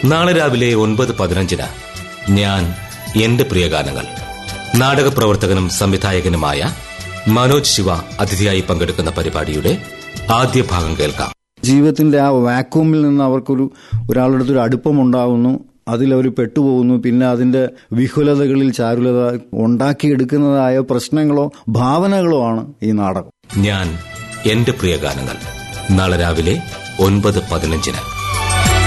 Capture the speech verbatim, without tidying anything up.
നാളെ രാവിലെ ഒൻപത് പതിനഞ്ചിന് ഞാൻ എന്റെ പ്രിയഗാനങ്ങൾ. നാടക പ്രവർത്തകനും സംവിധായകനുമായ മനോജ് ശിവ അതിഥിയായി പങ്കെടുക്കുന്ന പരിപാടിയുടെ ആദ്യ ഭാഗം കേൾക്കാം. ജീവിതത്തിന്റെ ആ വാക്യൂമിൽ നിന്ന് അവർക്കൊരു ഒരാളുടെ അടുത്തൊരു അടുപ്പമുണ്ടാകുന്നു, അതിലവർ പെട്ടുപോകുന്നു. പിന്നെ അതിന്റെ വിഹുലതകളിൽ ചാരുലത ഉണ്ടാക്കിയെടുക്കുന്നതായ പ്രശ്നങ്ങളോ ഭാവനകളോ ആണ് ഈ നാടകം. ഞാൻ എന്റെ പ്രിയഗാനങ്ങൾ നാളെ രാവിലെ ഒൻപത് പതിനഞ്ചിന്.